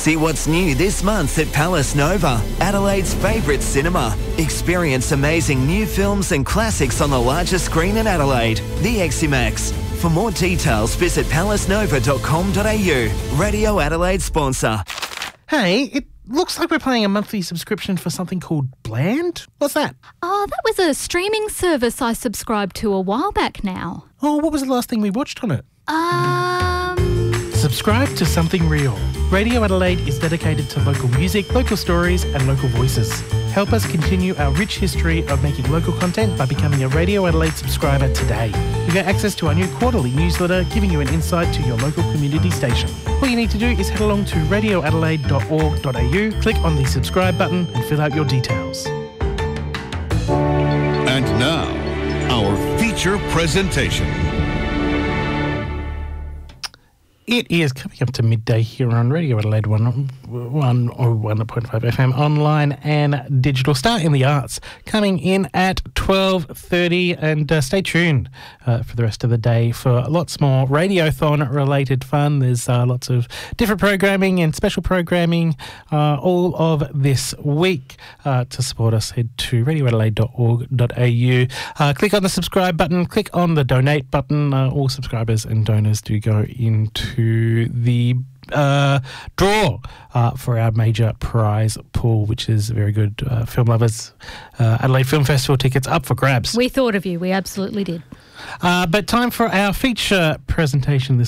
See what's new this month at Palace Nova, Adelaide's favourite cinema. Experience amazing new films and classics on the largest screen in Adelaide, the XMAX. For more details, visit palacenova.com.au. Radio Adelaide sponsor. Hey, it looks like we're paying a monthly subscription for something called Bland. What's that? Oh, that was a streaming service I subscribed to a while back now. Oh, what was the last thing we watched on it? Subscribe to Something Real. Radio Adelaide is dedicated to local music, local stories and local voices. Help us continue our rich history of making local content by becoming a Radio Adelaide subscriber today. You get access to our new quarterly newsletter giving you an insight to your local community station. All you need to do is head along to radioadelaide.org.au, click on the subscribe button and fill out your details. And now, our feature presentation. It is coming up to midday here on Radio Adelaide 101.5 FM, online and digital. Star in the Arts coming in at 12:30, and stay tuned for the rest of the day for lots more Radiothon-related fun. There's lots of different programming and special programming all of this week. To support us, head to radioadelaide.org.au. Click on the subscribe button, click on the donate button. All subscribers and donors do go into the draw for our major prize pool, which is very good. Film lovers, Adelaide Film Festival tickets up for grabs. We thought of you. We absolutely did. But time for our feature presentation this